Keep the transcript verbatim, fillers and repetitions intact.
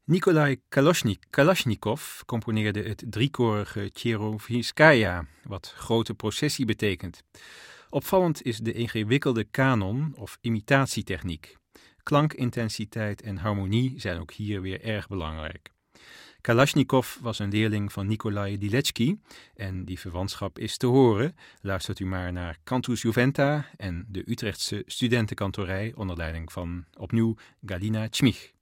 Nikolai Kalashnik- Kalashnikov componeerde het driekorige Tcherovskaya, wat grote processie betekent. Opvallend is de ingewikkelde kanon of imitatietechniek. Klankintensiteit en harmonie zijn ook hier weer erg belangrijk. Kalashnikov was een leerling van Nikolai Diletsky en die verwantschap is te horen. Luistert u maar naar Cantus Juventa en de Utrechtse studentenkantorij onder leiding van opnieuw Galina Czmich.